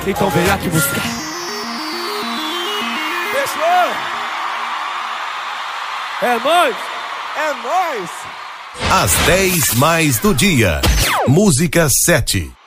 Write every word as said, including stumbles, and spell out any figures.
Então vem aqui buscar. Fechou! É nóis! É nóis! Às dez mais do dia. Música sete.